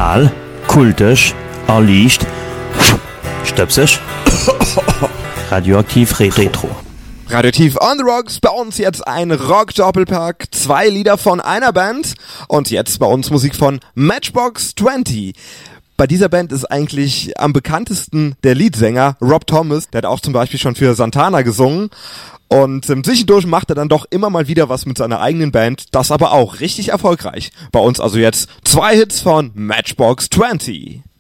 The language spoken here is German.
Brutal, kultisch, erlicht, stöpsisch, radioaktiv Retro. Radioaktiv on the Rocks, bei uns jetzt ein Rock-Doppelpack, 2 Lieder von einer Band und jetzt bei uns Musik von Matchbox 20. Bei dieser Band ist eigentlich am bekanntesten der Leadsänger Rob Thomas, der hat auch zum Beispiel schon für Santana gesungen. Und zwischendurch macht er dann doch immer mal wieder was mit seiner eigenen Band, das aber auch richtig erfolgreich. Bei uns also jetzt 2 Hits von Matchbox 20.